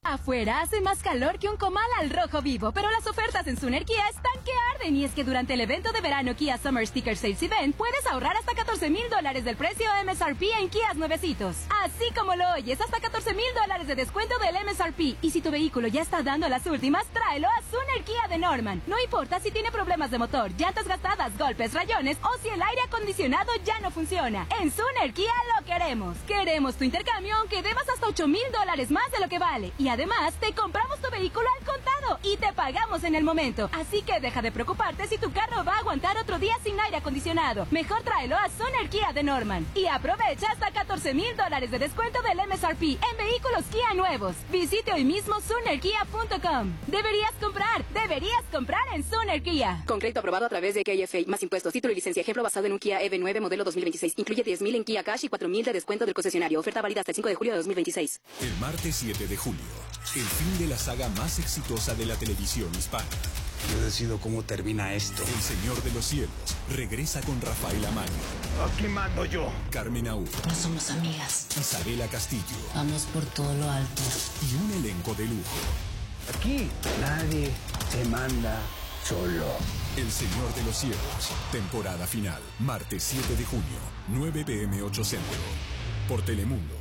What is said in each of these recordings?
Afuera hace más calor que un comal al rojo vivo, pero las ofertas en Suner Kia están que arden. Y es que durante el evento de verano Kia Summer Sticker Sales Event puedes ahorrar hasta $14,000 del precio MSRP en Kias nuevecitos. Así como lo oyes, hasta $14,000 de descuento del MSRP. Y si tu vehículo ya está dando las últimas, tráelo a Suner Kia de Norman. No importa si tiene problemas de motor, llantas gastadas, golpes, rayones o si el aire acondicionado ya no funciona. En Suner Kia lo queremos. Queremos tu intercambio aunque debas hasta $8,000 más de lo que vale. Y además, te compramos tu vehículo al contado y te pagamos en el momento. Así que deja de preocuparte si tu carro va a aguantar otro día sin aire acondicionado. Mejor tráelo a Suner Kia de Norman. Y aprovecha hasta $14,000 de descuento del MSRP en vehículos Kia nuevos. Visite hoy mismo sunerkia.com. Deberías comprar en Suner Kia. Con crédito aprobado a través de KFA, más impuestos, título y licencia. Ejemplo basado en un Kia EV9 modelo 2026. Incluye $10,000 en Kia Cash y $4,000 de descuento del concesionario. Oferta válida hasta el 5 de julio de 2026. El martes 7 de julio, el fin de la saga más exitosa de la televisión hispana. Yo decido cómo termina esto. El Señor de los Cielos regresa con Rafael Amaño. Aquí mando yo. Carmen Aú. No somos amigas. Isabela Castillo. Vamos por todo lo alto. Y un elenco de lujo. Aquí nadie se manda solo. El Señor de los Cielos, temporada final, martes 7 de junio, 9 p.m. 8 Centro, por Telemundo.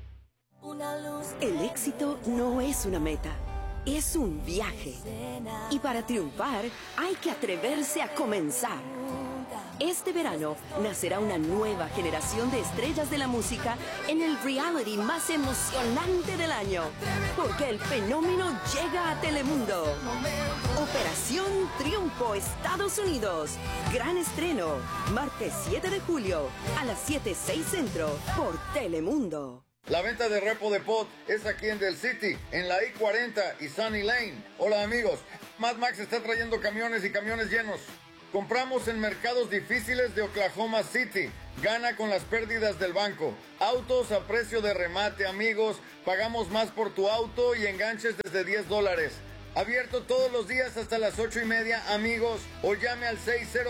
El éxito no es una meta, es un viaje. Y para triunfar hay que atreverse a comenzar. Este verano nacerá una nueva generación de estrellas de la música en el reality más emocionante del año. Porque el fenómeno llega a Telemundo. Operación Triunfo Estados Unidos. Gran estreno. Martes 7 de julio a las 7:06 Centro por Telemundo. La venta de repo de pot es aquí en Del City, en la I-40 y Sunny Lane. Hola amigos, Mad Max está trayendo camiones y camiones llenos. Compramos en mercados difíciles de Oklahoma City. Gana con las pérdidas del banco. Autos a precio de remate, amigos. Pagamos más por tu auto y enganches desde $10. Abierto todos los días hasta las 8:30, amigos. O llame al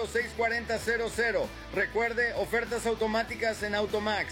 606-4000. Recuerde, ofertas automáticas en Automax.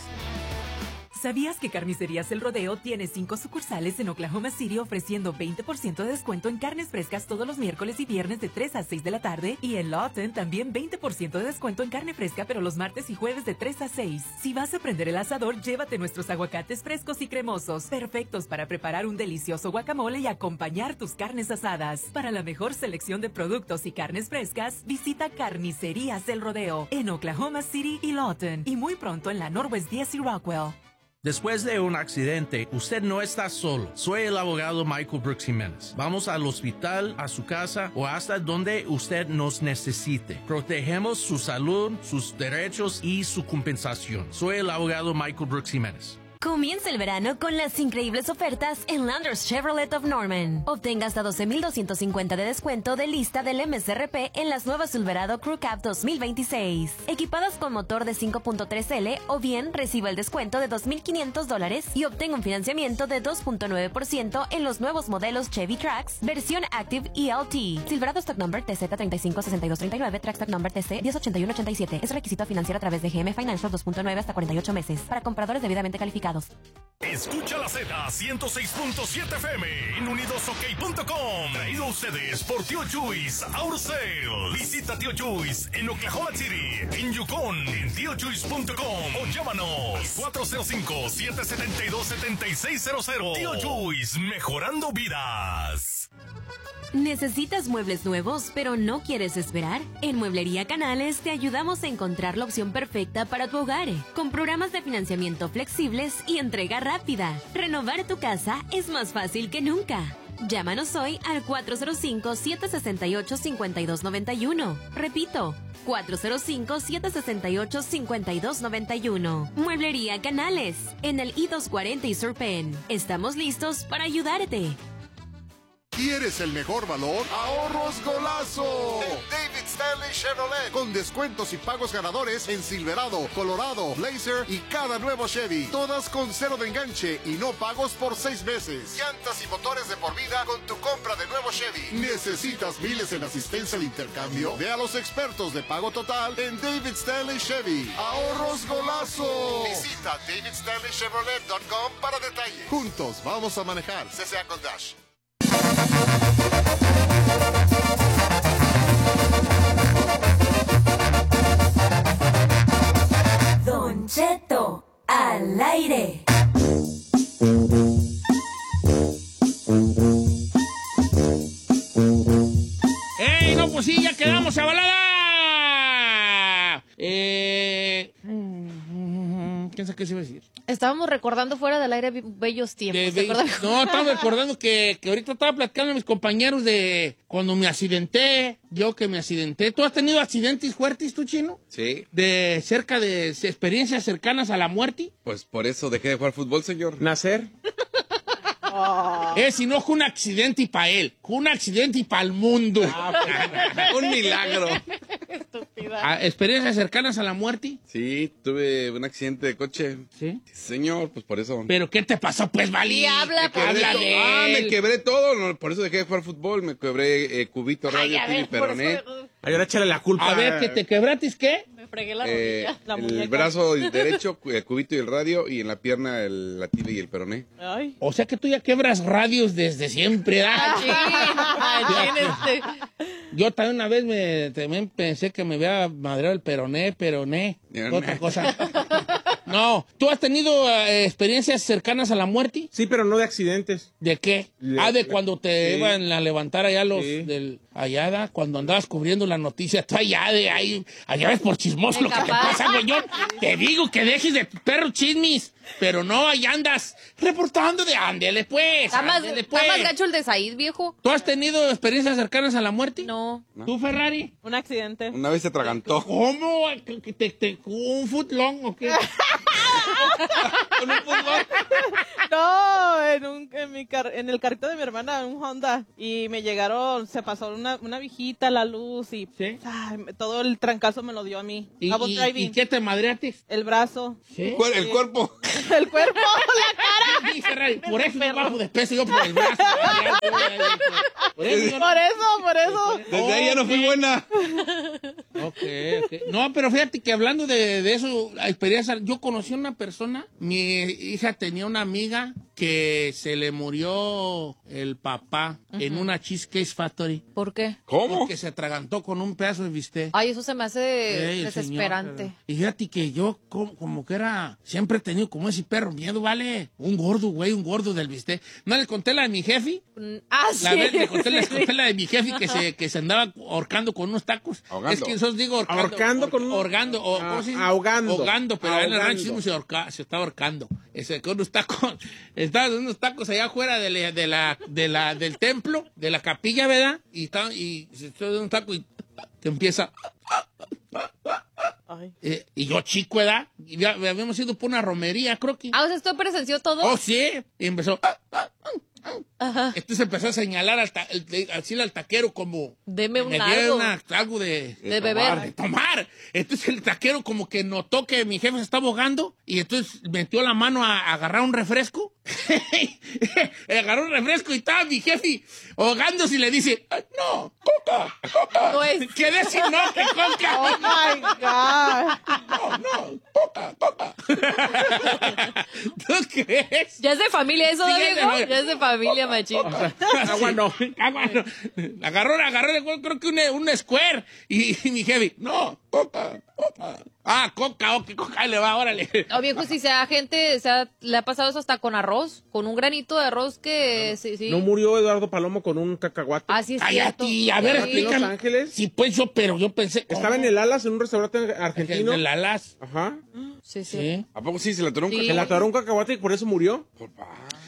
¿Sabías que Carnicerías El Rodeo tiene 5 sucursales en Oklahoma City ofreciendo 20% de descuento en carnes frescas todos los miércoles y viernes de 3 a 6 de la tarde? Y en Lawton también 20% de descuento en carne fresca, pero los martes y jueves de 3 a 6. Si vas a prender el asador, llévate nuestros aguacates frescos y cremosos, perfectos para preparar un delicioso guacamole y acompañar tus carnes asadas. Para la mejor selección de productos y carnes frescas, visita Carnicerías El Rodeo en Oklahoma City y Lawton. Y muy pronto en la Northwest 10 y Rockwell. Después de un accidente, usted no está solo. Soy el abogado Michael Brooks Jiménez. Vamos al hospital, a su casa o hasta donde usted nos necesite. Protegemos su salud, sus derechos y su compensación. Soy el abogado Michael Brooks Jiménez. Comienza el verano con las increíbles ofertas en Landers Chevrolet of Norman. Obtenga hasta $12,250 de descuento de lista del MSRP en las nuevas Silverado Crew Cab 2026. Equipadas con motor de 5.3L o bien reciba el descuento de $2,500 y obtenga un financiamiento de 2.9% en los nuevos modelos Chevy Trax, versión Active ELT. Silverado Stock Number TZ356239, Trax Stock Number TC 108187. Es requisito a financiar a través de GM Financial 2.9 hasta 48 meses. Para compradores debidamente calificados. Escucha la Z 106.7 FM en unidosok.com. Traído a ustedes por Tío Chuys Auto Sales. Visita Tío Chuys en Oklahoma City, en Yukon, en tiochuys.com o llámanos 405-772-7600. Tío Chuys, mejorando vidas. ¿Necesitas muebles nuevos, pero no quieres esperar? En Mueblería Canales te ayudamos a encontrar la opción perfecta para tu hogar, con programas de financiamiento flexibles y entrega rápida. Renovar tu casa es más fácil que nunca. Llámanos hoy al 405-768-5291. Repito, 405-768-5291. Mueblería Canales, en el I-240 y Sur Penn. Estamos listos para ayudarte. ¿Quieres el mejor valor? ¡Ahorros Golazo! En David Stanley Chevrolet, con descuentos y pagos ganadores en Silverado, Colorado, Blazer y cada nuevo Chevy. Todas con cero de enganche y no pagos por 6 meses. Llantas y motores de por vida con tu compra de nuevo Chevy. ¿Necesitas miles en asistencia al intercambio? Ve a los expertos de pago total en David Stanley Chevy. ¡Ahorros golazo! Visita davidstanleychevrolet.com para detalles. Juntos vamos a manejar. CCA con Dash. Don Cheto, al aire. ¡Ey, no, pues sí, ya quedamos a balada! ¿Quién sabe qué se iba a decir? Estábamos recordando fuera del aire bellos tiempos. No, estaba recordando que ahorita estaba platicando a mis compañeros de cuando me accidenté, yo que me accidenté. ¿Tú has tenido accidentes fuertes, tú, Chino? Sí. De experiencias cercanas a la muerte. Pues por eso dejé de jugar fútbol, señor. ¿Nacer? Si no, fue un accidente para él, fue un accidente para el mundo. Un milagro. ¿Experiencias cercanas a la muerte? Sí, tuve un accidente de coche. ¿Sí? Señor, pues por eso. ¿Pero qué te pasó, pues, Vali? Y habla, me quebré todo, no, por eso dejé de jugar fútbol. Me quebré cubito, radio, y peroné. Ay, ahora échale la culpa. A ver, ¿que te quebratis qué? Me fregué la rodilla, la muñeca. El brazo derecho, el cubito y el radio, y en la pierna la tibia y el peroné. Ay. O sea que tú ya quebras radios desde siempre, ¿verdad? Yo también una vez también pensé que me había madreado el peroné. Otra cosa. No, ¿tú has tenido experiencias cercanas a la muerte? Sí, pero no de accidentes. ¿De qué? De cuando te iban a levantar allá allá, cuando andabas cubriendo la noticia, tú allá ves por chismoso lo que te pasa, güey. Yo te digo que dejes de perro chismis, pero no, allá andas reportando de ándele, pues. Está más gacho el de Said, viejo. ¿Tú has tenido experiencias cercanas a la muerte? No. ¿Tú, Ferrari? Un accidente. Una vez se atragantó. ¿Cómo? ¿Un footlong o qué? ¿Con un footlong? No, en el carrito de mi hermana, un Honda. Y me llegaron, se pasó una viejita, la luz y ¿sí? Todo el trancazo me lo dio a mí. ¿Y qué te madreaste? El brazo. ¿Sí? El cuerpo. El cuerpo, la cara. Sí, Ferrari, por eso yo bajo de peso, yo por el brazo. Por eso. Desde ahí ya no fui buena. Ok. No, pero fíjate que hablando de eso, experiencia, yo conocí a una persona, mi hija tenía una amiga que se le murió el papá en una Cheesecake Factory. ¿Por qué? ¿Cómo? Porque se atragantó con un pedazo de bistec. Ay, eso se me hace desesperante. Señor, y fíjate que yo como que siempre he tenido como ese perro miedo, ¿vale? Un gordo del bistec. ¿No le conté la de mi jefe? Sí. Le conté la de mi jefe que se andaba ahorcando con unos tacos. Ahogando. Es que eso digo ahorcando. Ahogando, pero en el rancho se está ahorcando. Con unos tacos. Estaban unos tacos allá afuera del templo, de la capilla, ¿verdad? Y se está dando un taco y te empieza. Y yo chico, ¿verdad? Y ya habíamos ido por una romería, creo que. O sea, ¿esto presenció todo? Oh, sí. Y empezó. Ajá. Entonces empezó a señalar al taquero como... Deme algo de beber. De tomar. Entonces el taquero como que notó que mi jefe se estaba ahogando y entonces metió la mano a agarrar un refresco. Agarró un refresco y estaba mi jefe ahogándose y le dice, no, coca. No es. ¿Qué decir no que coca? Oh my God. No, coca. ¿Tú crees? ¿Ya es de familia eso, Diego? Ya es de familia, machín. Agua no. Agarró, creo que un square. Y mi jefe, no, coca. Coca, coca, le va, órale. No, viejo, si sea gente, le ha pasado eso hasta con arroz, con un granito de arroz que sí. ¿No murió Eduardo Palomo con un cacahuate? Así es. Cállate, a ver, explícame. ¿En Los Ángeles? Sí, pues yo pensé. Estaba en el Alas, en un restaurante argentino. En el Alas. Ajá. Sí. ¿A poco sí se le atoró un cacahuate? ¿Se le atoró un cacahuate y por eso murió?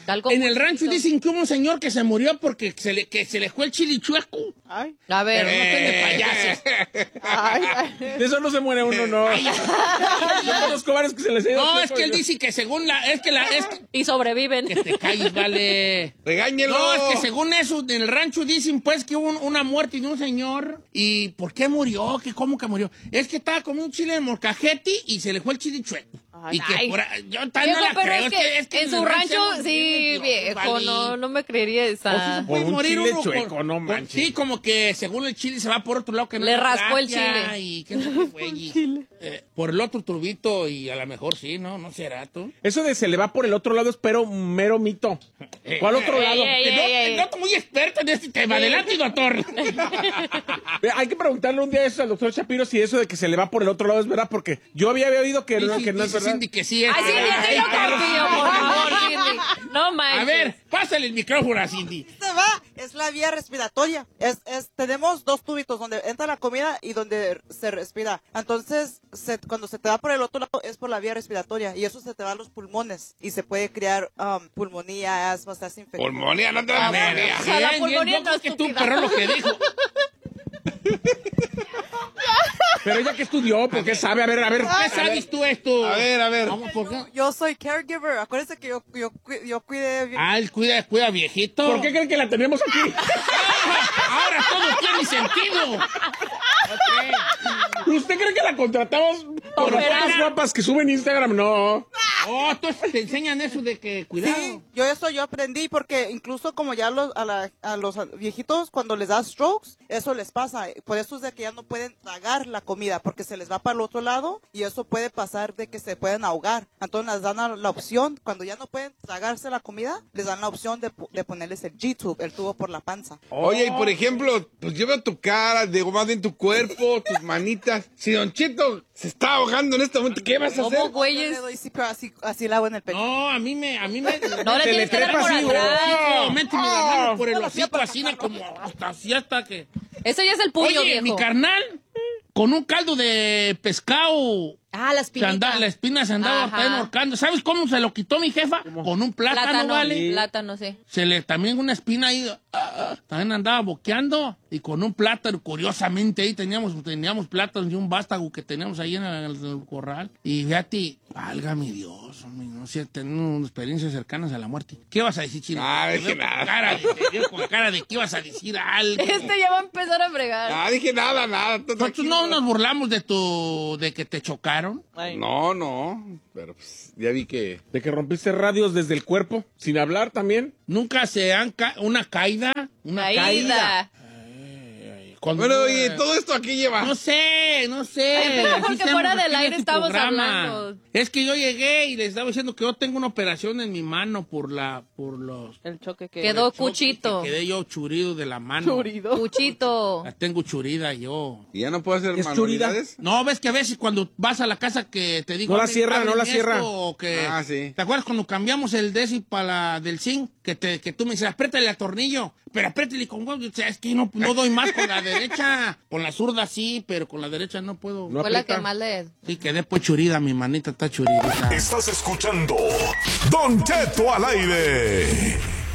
En el rancho dicen que hubo un señor que se murió porque se le fue el chile chueco. Ay. A ver. Pero no estén de payasos. De eso no se muere uno, no. Yo conozco varios que se les ha ido. No, es que él dice que según y sobreviven. Que te calles, vale. Regáñelo. No, es que según eso, en el rancho dicen pues que hubo una muerte de un señor. ¿Y por qué murió? ¿Cómo que murió? Es que estaba comiendo un chile de molcajete y se le fue el chile chueco. Ay, y que yo tal viejo, no la pero creo. Es que en su rancho, sí, viejo, no me creería esa. Por un morir chile uno chueco, no manches. Sí, como que según el chile se va por otro lado que no le es raspó el gracia chile. Y qué sé qué fue, por el otro turbito y a lo mejor sí, ¿no será tú? Eso de se le va por el otro lado es un mero mito. ¿Cuál otro lado? No estoy muy experto en este tema. Adelante, doctor. Hay que preguntarle un día eso al doctor Shapiro si eso de que se le va por el otro lado es verdad, porque yo había oído que no es verdad. Cindy que sí es. Ay, Cindy, así no confío, por favor, Cindy. No manches. A ver, pásale el micrófono a Cindy. Se va, es la vía respiratoria. Tenemos dos tubitos donde entra la comida y donde se respira. Entonces, cuando se te va por el otro lado es por la vía respiratoria y eso se te va a los pulmones y se puede crear pulmonía, asma, estás infectado. Pulmonía, no te va a ver. O sea, la pulmonía no es que tú, pero lo que dijo. Pero ella que estudió, porque sabe, a ver. ¿Qué sabes tú esto? A ver. Vamos, ¿por qué? Yo soy caregiver. Acuérdense que yo cuidé. Él cuida viejito. ¿Por qué creen que la tenemos aquí? Ahora todo tiene sentido. Okay. ¿Usted cree que la contratamos por las fotos guapas que suben Instagram? No. Oh, entonces te enseñan eso de que cuidado. Sí, yo aprendí porque incluso como ya a los viejitos cuando les da strokes, eso les pasa. Por eso es de que ya no pueden tragar la comida porque se les va para el otro lado y eso puede pasar de que se pueden ahogar. Entonces les dan la opción, cuando ya no pueden tragarse la comida, les dan la opción de ponerles el G-tube, el tubo por la panza. Oye, y por ejemplo, pues yo veo tu cara, digo más bien tu cuerpo, tus manitas. Si Don Cheto se está ahogando en este momento, ¿qué vas a hacer? ¿Cómo, güeyes? Sí, pero así la hago en el pecho. No, a mí me no le tienes que dar por atrás. Méteme la mano por el hocico así, como hasta que... Eso ya es el puño, Oye, viejo. mi carnal, con un caldo de pescado... la espinita. La espina se andaba ahorcando. ¿Sabes cómo se lo quitó mi jefa? ¿Cómo? Con un plátano, ¿vale? Plátano, sí. También una espina ahí, también andaba boqueando. Y con un plátano, curiosamente, ahí teníamos plátanos y un vástago que teníamos ahí en el corral. Y fíjate, válgame Dios, hombre, no sé, tenemos experiencias cercanas a la muerte. ¿Qué vas a decir, Chino? Dije nada. Con cara de que ibas a decir algo. Ya va a empezar a fregar. Dije nada. Nosotros no nos burlamos de que te chocaron. Ay. No, pero pues ya vi que... ¿De que rompiste radios desde el cuerpo? ¿Sin hablar también? Nunca se han... Una caída. Bueno, y todo esto aquí lleva... No sé. Porque fuera del aire estamos hablando. Es que yo llegué y les estaba diciendo que yo tengo una operación en mi mano por los... El choque que... Quedó cuchito. Quedé yo churido de la mano. Cuchito. La tengo churida yo. ¿Y ya no puedo hacer manualidades? No, ves que a veces cuando vas a la casa que te digo... No la cierra. Sí. ¿Te acuerdas cuando cambiamos el Desi para del zinc? Que tú me dices, apriétale el tornillo, pero apriétale con huevo. O sea, es que no doy más con la derecha. Con la zurda sí, pero con la derecha no puedo. Fue la que más le... Sí, quedé pues churida, mi manita está churida. Estás escuchando Don Cheto al aire.